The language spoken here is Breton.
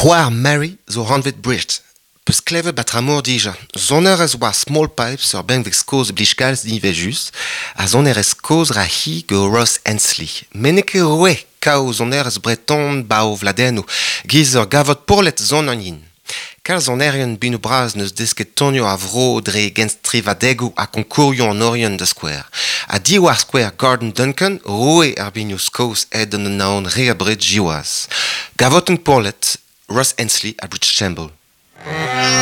C'hoar Mary zo ranvet bridge. Peus kleve batramor dija. Zoner ez oa small pipes ur benveg skoz blichkalz dinvejus, a zoner ez koz ra hi go Ross Hensley. Meneke roe kao zoner ez breton bao vladenno, giz ur gavot porlet zon an yin. Kal zonerien binu braz neus desket tonio a vro dre genst trivadegu a konkourion an orien da square. A diwar square Garden Duncan, roe ar binu skoz ed an naon re a bret jiwaz. Gavot an porlet, Ross Hensley a Bridge Chamber.